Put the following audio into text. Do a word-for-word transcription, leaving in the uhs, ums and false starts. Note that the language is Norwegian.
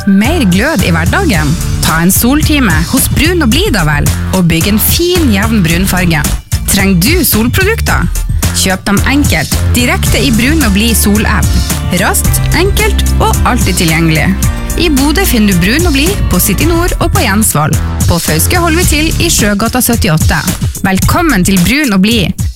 mer glød i hverdagen? Ta en soltime hos Brun og Blid da vel, og bygg en fin, jevn brunfarge. Trenger du solprodukter? Kjøp dem enkelt, direkte i Brun og Blid sol-app. Raskt, enkelt og alltid tilgjengelig. I Bodø finner du Brun og Blid på City Nord og på Jensvoll. På Fauske holder vi til i Sjøgata syttiåtte. Velkommen til Brun og Blid.